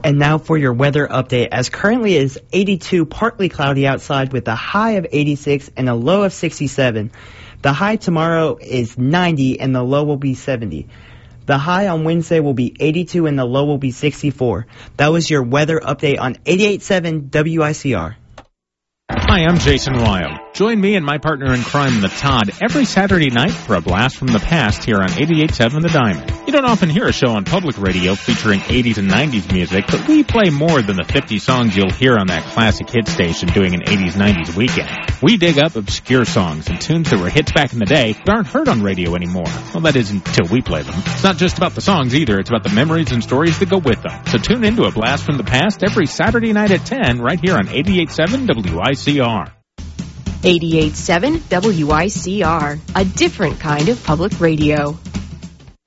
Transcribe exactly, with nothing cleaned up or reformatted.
And now for your weather update. As currently it is eighty-two, partly cloudy outside with a high of eighty-six and a low of sixty-seven. The high tomorrow is ninety and the low will be seventy. The high on Wednesday will be eighty-two and the low will be sixty-four. That was your weather update on eighty-eight point seven W I C R. Hi, I'm Jason Weil. Join me and my partner in crime, the Todd, every Saturday night for a blast from the past here on eighty-eight point seven The Diamond. You don't often hear a show on public radio featuring eighties and nineties music, but we play more than the fifty songs you'll hear on that classic hit station doing an eighties nineties weekend. We dig up obscure songs and tunes that were hits back in the day but aren't heard on radio anymore. Well, that is until we play them. It's not just about the songs either, it's about the memories and stories that go with them. So tune into a blast from the past every Saturday night at ten right here on eighty-eight point seven W I C R. eighty-eight point seven W I C R, a different kind of public radio.